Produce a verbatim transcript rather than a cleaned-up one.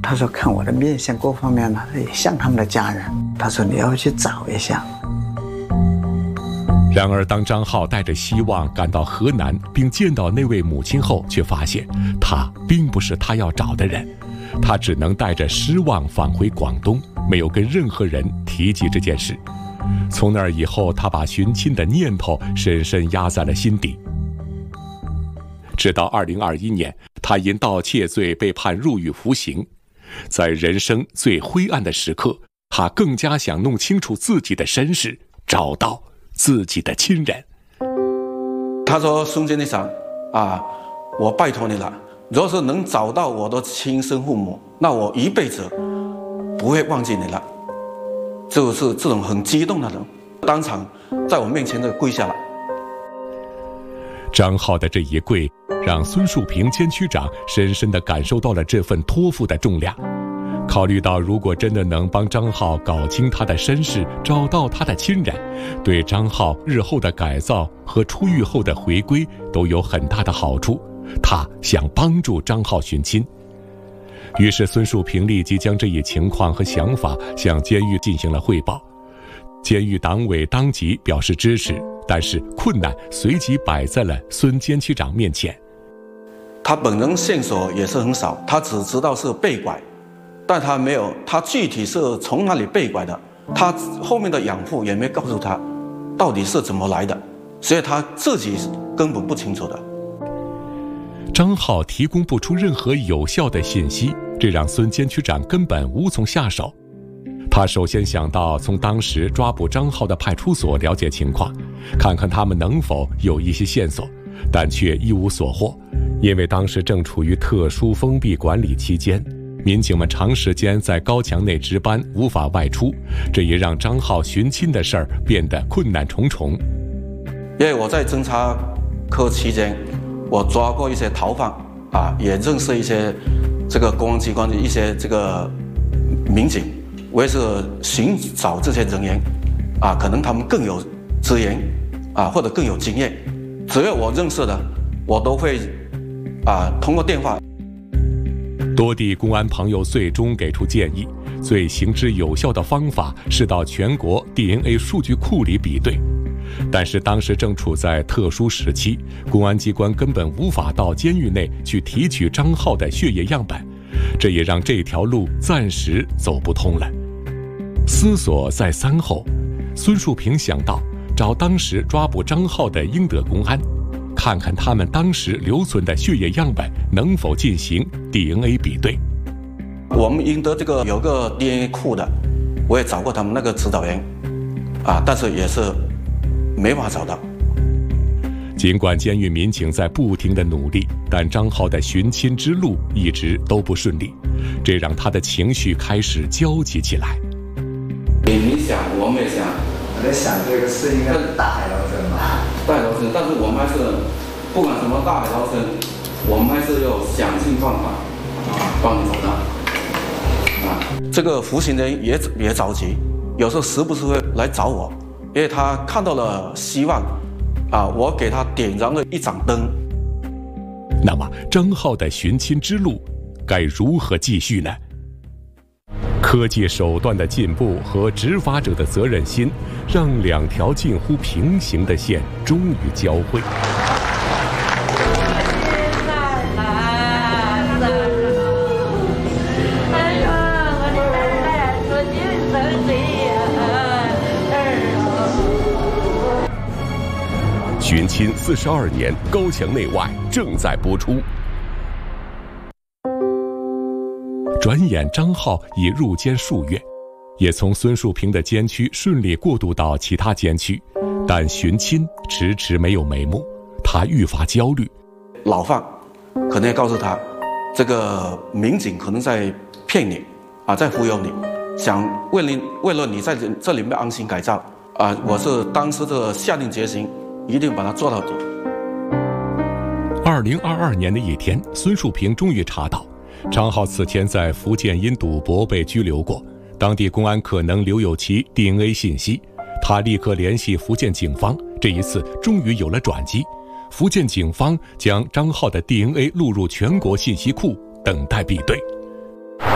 他说看我的面相各方面呢，也像他们的家人。他说你要去找一下。 然而，当张浩带着希望赶到河南，并见到那位母亲后，却发现他并不是他要找的人。他只能带着失望返回广东，没有跟任何人提及这件事。从那以后，他把寻亲的念头深深压在了心底。直到二零二一年，他因盗窃罪被判入狱服刑。在人生最灰暗的时刻，他更加想弄清楚自己的身世，找到自己的亲人。 他说：“孙经理长啊，我拜托你了，如果是能找到我的亲生父母，那我一辈子不会忘记你了。”就是这种很激动的人，当场在我面前就跪下了。 张浩的这一跪，让孙树平监区长深深地感受到了这份托付的重量。考虑到如果真的能帮张浩搞清他的身世，找到他的亲人，对张浩日后的改造和出狱后的回归都有很大的好处，他想帮助张浩寻亲。于是孙树平立即将这一情况和想法向监狱进行了汇报。监狱党委当即表示支持，但是困难随即摆在了孙监区长面前。 他本人线索也是很少，他只知道是被拐，但他没有，他具体是从哪里被拐的，他后面的养父也没告诉他到底是怎么来的，所以他自己根本不清楚的。 张浩提供不出任何有效的信息，这让孙监区长根本无从下手。他首先想到从当时抓捕张浩的派出所了解情况，看看他们能否有一些线索，但却一无所获，因为当时正处于特殊封闭管理期间，民警们长时间在高墙内值班，无法外出，这也让张浩寻亲的事儿变得困难重重。 因为我在侦查科期间，我抓过一些逃犯啊，也认识一些这个公安机关的一些这个民警，我也是寻找这些人员啊，可能他们更有资源啊，或者更有经验，只要我认识的，我都会啊通过电话。 多地公安朋友最终给出建议，最行之有效的方法是到全国 D N A 数据库里比对。但是当时正处在特殊时期，公安机关根本无法到监狱内去提取张浩的血液样本，这也让这条路暂时走不通了。思索再三后，孙树平想到找当时抓捕张浩的英德公安，看看他们当时留存的血液样本能否进行 D N A 比对。 我们英德这个有个 D N A 库的，我也找过他们那个指导员啊，但是也是没法找到。 尽管监狱民警在不停地努力，但张浩的寻亲之路一直都不顺利，这让他的情绪开始焦急起来。 你想，我们也想， 我在想这个是应该是大海捞针吧？ 大海捞针，但是我们还是不管什么大海捞针，我们还是要想尽办法帮你找到。啊，这个服刑人也也着急，有时候时不时会来找我。因为他看到了希望，啊，我给他点燃了一盏灯。 那么，张浩的寻亲之路该如何继续呢？科技手段的进步和执法者的责任心，让两条近乎平行的线终于交汇。寻亲四十二年，高墙内外正在播出。转眼张浩已入监数月，也从孙树平的监区顺利过渡到其他监区，但寻亲迟迟没有眉目，他愈发焦虑。 老范可能也告诉他，这个民警可能在骗你啊，在忽悠你，想为了为了你在这里面安心改造啊，我是当时的下定决心，一定把它做到底。 二零二二年的一天，孙树平终于查到，张浩此前在福建因赌博被拘留过，当地公安可能留有其 D N A 信息。他立刻联系福建警方，这一次终于有了转机。福建警方将张浩的 D N A 录入全国信息库，等待比对。